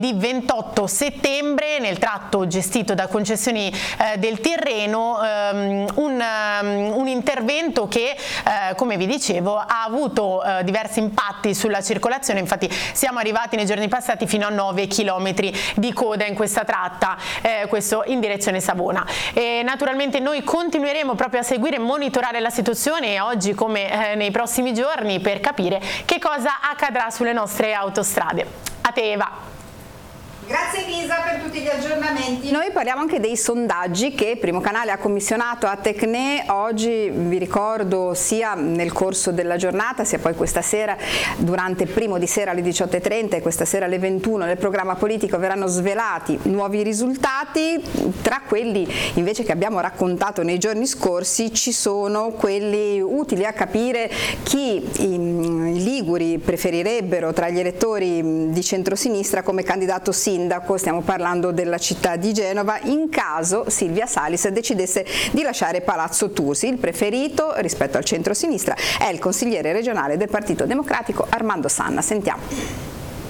Di 28 settembre nel tratto gestito da Concessioni del Tirreno, un intervento che come vi dicevo ha avuto diversi impatti sulla circolazione. Infatti siamo arrivati nei giorni passati fino a 9 km di coda in questa tratta, questo in direzione Savona. E naturalmente noi continueremo proprio a seguire e monitorare la situazione oggi come nei prossimi giorni per capire che cosa accadrà sulle nostre autostrade. A te Eva. Grazie Elisa per tutti gli aggiornamenti. Noi parliamo anche dei sondaggi che Primo Canale ha commissionato a Tecne. Oggi vi ricordo sia nel corso della giornata sia poi questa sera durante il primo di sera alle 18:30 e questa sera alle 21 nel programma politico verranno svelati nuovi risultati. Tra quelli invece che abbiamo raccontato nei giorni scorsi ci sono quelli utili a capire chi i liguri preferirebbero tra gli elettori di centrosinistra come candidato sindaco. Stiamo parlando della città di Genova in caso Silvia Salis decidesse di lasciare Palazzo Tursi. Il preferito rispetto al centro-sinistra è il consigliere regionale del Partito Democratico Armando Sanna. Sentiamo.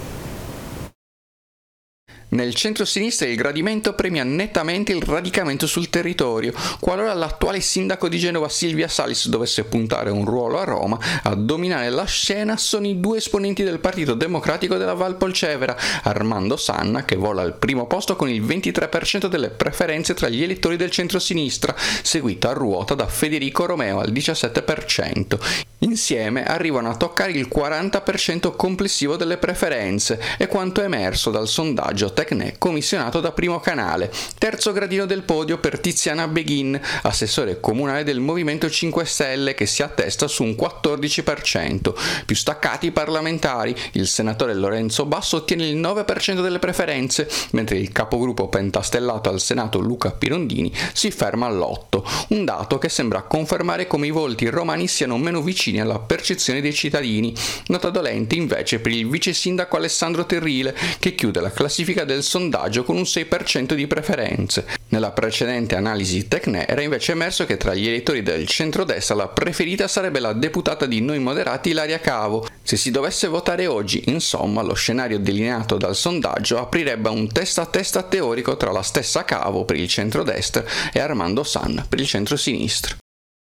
Nel centro-sinistra il gradimento premia nettamente il radicamento sul territorio. Qualora l'attuale sindaco di Genova Silvia Salis dovesse puntare un ruolo a Roma, a dominare la scena sono i due esponenti del Partito Democratico della Val Polcevera, Armando Sanna, che vola al primo posto con il 23% delle preferenze tra gli elettori del centro-sinistra, seguito a ruota da Federico Romeo al 17%. Insieme arrivano a toccare il 40% complessivo delle preferenze, è quanto è emerso dal sondaggio Tecne commissionato da Primo Canale. Terzo gradino del podio per Tiziana Beghin, assessore comunale del Movimento 5 Stelle, che si attesta su un 14%. Più staccati i parlamentari, il senatore Lorenzo Basso ottiene il 9% delle preferenze, mentre il capogruppo pentastellato al Senato Luca Pirondini si ferma all'8%, un dato che sembra confermare come i volti romani siano meno vicini alla percezione dei cittadini. Nota dolente invece per il vice sindaco Alessandro Terrile, che chiude la classifica del sondaggio con un 6% di preferenze. Nella precedente analisi Tecne era invece emerso che tra gli elettori del centrodestra la preferita sarebbe la deputata di Noi Moderati Ilaria Cavo. Se si dovesse votare oggi, insomma, lo scenario delineato dal sondaggio aprirebbe a un testa a testa teorico tra la stessa Cavo per il centrodestra e Armando Sanna per il centrosinistra.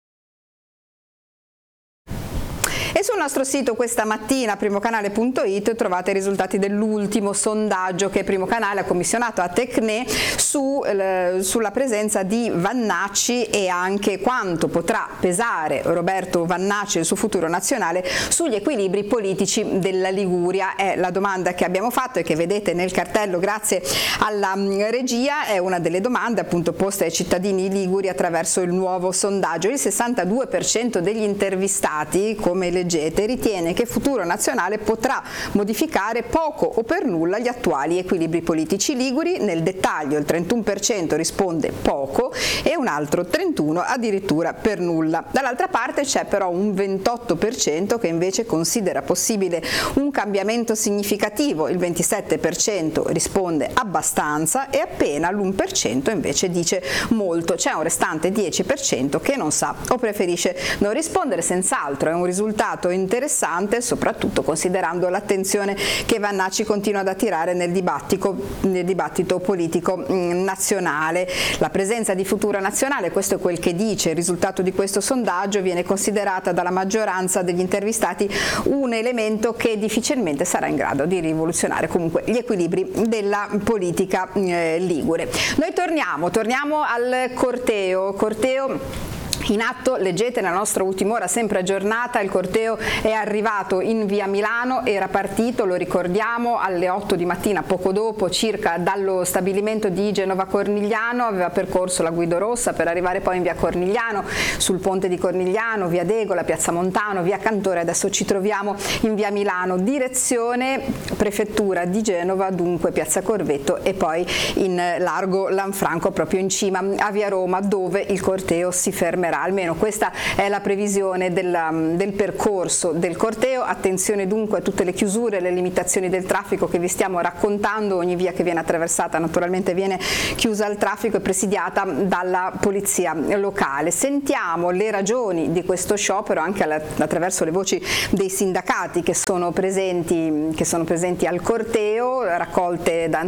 E sul nostro sito questa mattina, primocanale.it, trovate i risultati dell'ultimo sondaggio che Primo Canale ha commissionato a Tecne sulla presenza di Vannacci e anche quanto potrà pesare Roberto Vannacci e il suo futuro nazionale sugli equilibri politici della Liguria. È la domanda che abbiamo fatto e che vedete nel cartello grazie alla regia. È una delle domande appunto poste ai cittadini liguri attraverso il nuovo sondaggio. Il 62% degli intervistati, come leggete, ritiene che Futuro Nazionale potrà modificare poco o per nulla gli attuali equilibri politici liguri. Nel dettaglio il 31% risponde poco e un altro 31% addirittura per nulla. Dall'altra parte c'è però un 28% che invece considera possibile un cambiamento significativo, il 27% risponde abbastanza e appena l'1% invece dice molto. C'è un restante 10% che non sa o preferisce non rispondere. Senz'altro è un risultato interessante, soprattutto considerando l'attenzione che Vannacci continua ad attirare nel dibattito politico nazionale. La presenza di Futuro Nazionale, questo è quel che dice il risultato di questo sondaggio, viene considerata dalla maggioranza degli intervistati un elemento che difficilmente sarà in grado di rivoluzionare comunque gli equilibri della politica ligure. Noi torniamo al corteo in atto. Leggete nella nostra ultima ora sempre aggiornata, il corteo è arrivato in via Milano, era partito, lo ricordiamo, alle 8 di mattina, poco dopo circa dallo stabilimento di Genova Cornigliano, aveva percorso la Guido Rossa per arrivare poi in via Cornigliano, sul ponte di Cornigliano, via Degola, piazza Montano, via Cantore. Adesso ci troviamo in via Milano, direzione prefettura di Genova, dunque piazza Corvetto e poi in largo Lanfranco, proprio in cima a via Roma, dove il corteo si fermerà avverrà, almeno questa è la previsione del percorso del corteo. Attenzione dunque a tutte le chiusure, le limitazioni del traffico che vi stiamo raccontando. Ogni via che viene attraversata naturalmente viene chiusa al traffico e presidiata dalla polizia locale. Sentiamo le ragioni di questo sciopero anche attraverso le voci dei sindacati che sono presenti al corteo, raccolte da